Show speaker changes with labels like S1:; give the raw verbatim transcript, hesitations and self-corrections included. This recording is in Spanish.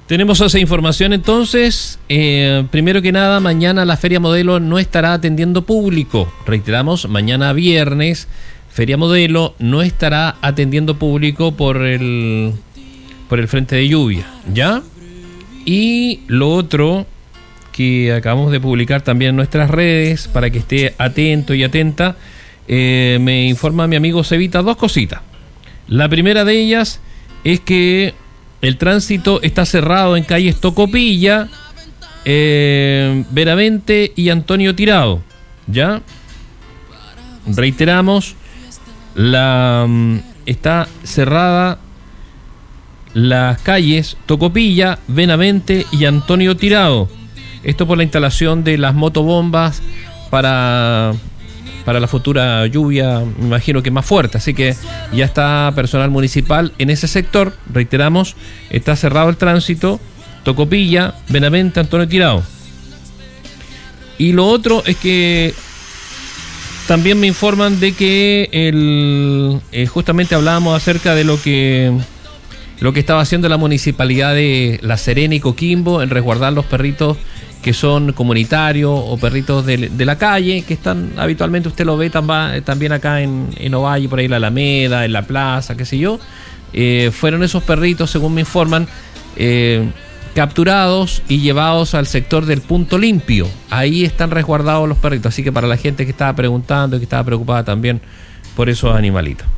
S1: Tenemos esa información entonces. Eh, primero que nada, mañana la Feria Modelo no estará atendiendo público. Reiteramos, mañana viernes, Feria Modelo no estará atendiendo público por el, por el frente de lluvia, ¿ya? Y lo otro que acabamos de publicar también en nuestras redes, para que esté atento y atenta, eh, me informa mi amigo Cevita dos cositas. La primera de ellas es que el tránsito está cerrado en calles Tocopilla, eh, Benavente y Antonio Tirado, ¿ya? Reiteramos, la está cerrada las calles Tocopilla, Benavente y Antonio Tirado. Esto por la instalación de las motobombas para, para la futura lluvia, me imagino que más fuerte. Así que ya está personal municipal en ese sector. Reiteramos, está cerrado el tránsito, Tocopilla, Benavente, Antonio Tirado. Y lo otro es que también me informan de que el, eh, justamente hablábamos acerca de lo que... lo que estaba haciendo la municipalidad de La Serena y Coquimbo en resguardar los perritos que son comunitarios o perritos de, de la calle, que están habitualmente, usted lo ve tam- también acá en, en Ovalle, por ahí en la Alameda, en la plaza, qué sé yo. Eh, fueron esos perritos, según me informan, eh, capturados y llevados al sector del Punto Limpio. Ahí están resguardados los perritos, así que para la gente que estaba preguntando y que estaba preocupada también por esos animalitos.